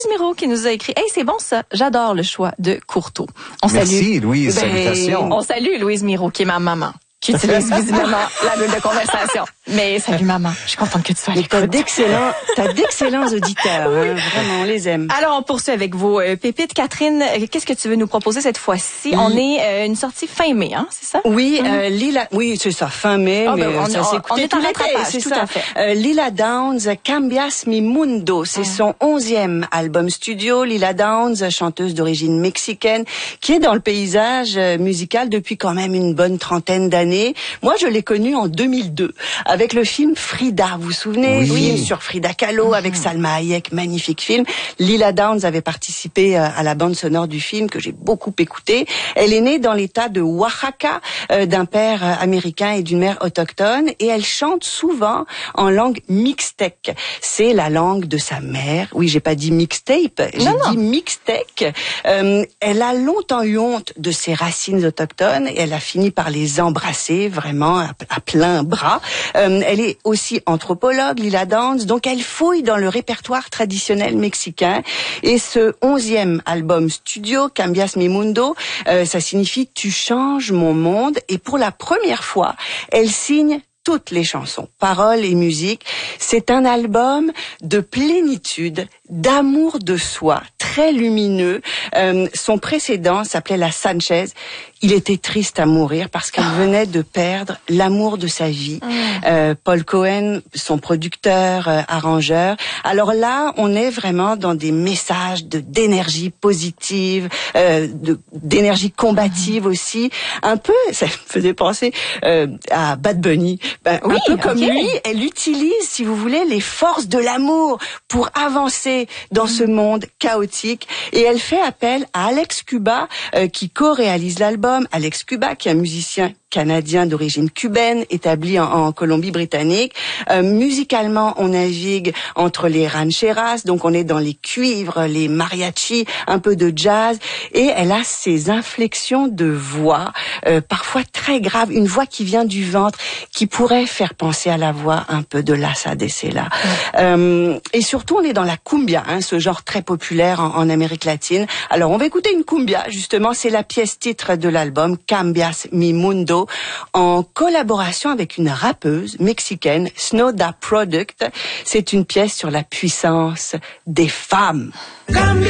Miro qui nous a écrit « Hey, c'est bon ça, j'adore le choix de Courteau. » Merci Louise, salutations. On salue Louise Miro qui est ma maman, qui utilise visiblement la bulle de conversation. Mais salut maman, je suis contente que tu sois à l'écoute. T'as d'excellents auditeurs, hein, vraiment, on les aime. Alors on poursuit avec vos pépites. Catherine, qu'est-ce que tu veux nous proposer cette fois-ci? On est une sortie fin mai, hein, c'est ça? Oui, oui, c'est ça, fin mai, mais ça s'est écouté tout l'été, c'est tout ça. À fait. Lila Downs, Cambias mi mundo, c'est son 11e album studio. Lila Downs, chanteuse d'origine mexicaine, qui est dans le paysage musical depuis quand même une bonne trentaine d'années. Moi, je l'ai connue en 2002, avec le film Frida, vous vous souvenez? Oui. Film sur Frida Kahlo, avec Salma Hayek, magnifique film. Lila Downs avait participé à la bande sonore du film, que j'ai beaucoup écouté. Elle est née dans l'état de Oaxaca, d'un père américain et d'une mère autochtone, et elle chante souvent en langue mixtèque. C'est la langue de sa mère. Oui, j'ai pas dit mixtape, j'ai dit mixtèque. Elle a longtemps eu honte de ses racines autochtones, et elle a fini par les embrasser vraiment à plein bras. Elle est aussi anthropologue, Lila Downs, donc elle fouille dans le répertoire traditionnel mexicain. Et ce 11e album studio, Cambias mi mundo, ça signifie « Tu changes mon monde ». Et pour la première fois, elle signe toutes les chansons, paroles et musique. C'est un album de plénitude, d'amour de soi, très lumineux. Son précédent s'appelait La Sanchez. Il était triste à mourir parce qu'elle venait de perdre l'amour de sa vie. Paul Cohen, son producteur, arrangeur. Alors là, on est vraiment dans des messages d'énergie positive, d'énergie combative aussi. Un peu, ça me faisait penser à Bad Bunny. Un peu comme lui, elle utilise, si vous voulez, les forces de l'amour pour avancer dans ce monde chaotique. Et elle fait appel à Alex Cuba, qui co-réalise l'album. Alex Cuba, qui est un musicien canadien d'origine cubaine, établi en Colombie-Britannique. Musicalement, on navigue entre les rancheras, donc on est dans les cuivres, les mariachis, un peu de jazz, et elle a ces inflexions de voix, parfois très graves, une voix qui vient du ventre, qui pourrait faire penser à la voix un peu de Lassa de Sela. Et surtout, on est dans la cumbia, hein, ce genre très populaire en Amérique latine. Alors, on va écouter une cumbia, justement, c'est la pièce titre de l'album, Cambias mi mundo, en collaboration avec une rappeuse mexicaine, Snow Da Product. C'est une pièce sur la puissance des femmes.